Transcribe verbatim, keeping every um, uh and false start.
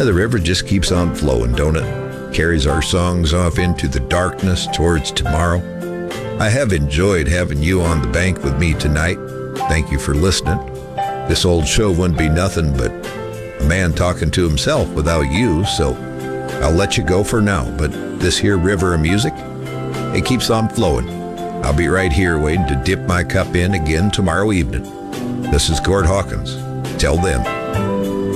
Yeah, the river just keeps on flowing, don't it? Carries our songs off into the darkness towards tomorrow. I have enjoyed having you on the bank with me tonight. Thank you for listening. This old show wouldn't be nothing but a man talking to himself without you, so I'll let you go for now. But this here river of music, it keeps on flowing. I'll be right here waiting to dip my cup in again tomorrow evening. This is Gord Hawkins. Till then.